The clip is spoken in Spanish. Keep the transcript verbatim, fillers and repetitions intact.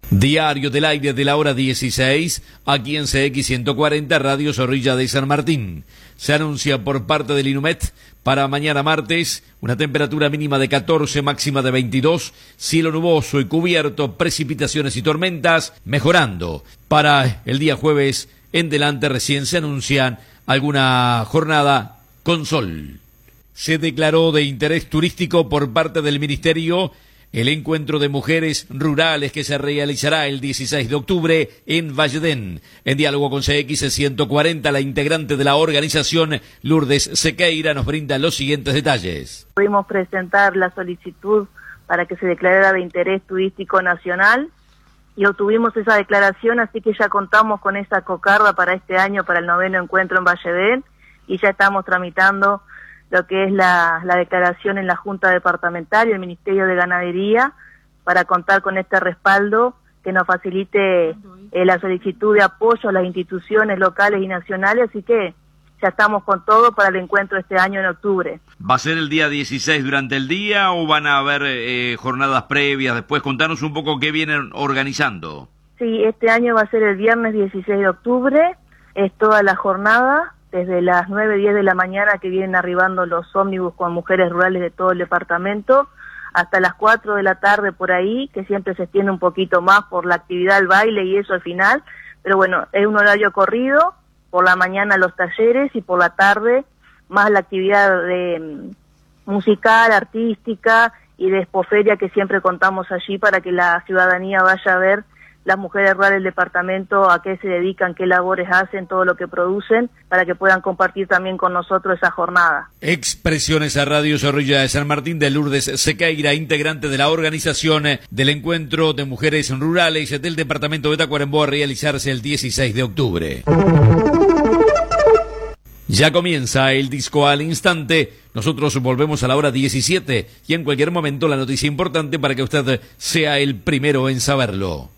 Diario del aire de la hora dieciséis, aquí en C X ciento cuarenta, Radio Zorrilla de San Martín. Se anuncia por parte del INUMET para mañana martes una temperatura mínima de catorce, máxima de veintidós, cielo nuboso y cubierto, precipitaciones y tormentas, mejorando. Para el día jueves en delante recién se anuncian alguna jornada con sol. Se declaró de interés turístico por parte del Ministerio el encuentro de mujeres rurales que se realizará el dieciséis de octubre en Valledén. En diálogo con C X ciento cuarenta, la integrante de la organización, Lourdes Sequeira, nos brinda los siguientes detalles. Pudimos presentar la solicitud para que se declarara de interés turístico nacional y obtuvimos esa declaración, así que ya contamos con esa cocarda para este año, para el noveno encuentro en Valledén, y ya estamos tramitando lo que es la, la declaración en la Junta Departamental y el Ministerio de Ganadería para contar con este respaldo que nos facilite eh, la solicitud de apoyo a las instituciones locales y nacionales, así que ya estamos con todo para el encuentro este año en octubre. ¿Va a ser el día dieciséis durante el día o van a haber eh, jornadas previas después? Contanos un poco qué vienen organizando. Sí, este año va a ser el viernes dieciséis de octubre, es toda la jornada, desde las nueve, diez de la mañana que vienen arribando los ómnibus con mujeres rurales de todo el departamento, hasta las cuatro de la tarde por ahí, que siempre se extiende un poquito más por la actividad del baile y eso al final, pero bueno, es un horario corrido, por la mañana los talleres y por la tarde más la actividad de musical, artística y de expoferia que siempre contamos allí para que la ciudadanía vaya a ver las mujeres rurales del departamento, a qué se dedican, qué labores hacen, todo lo que producen, para que puedan compartir también con nosotros esa jornada. Expresiones a Radio Zorrilla de San Martín de Lourdes Sequeira, integrante de la organización del Encuentro de Mujeres Rurales del departamento de Tacuarembó, a realizarse el dieciséis de octubre. Ya comienza el disco al instante. Nosotros volvemos a la hora diecisiete y en cualquier momento la noticia importante para que usted sea el primero en saberlo.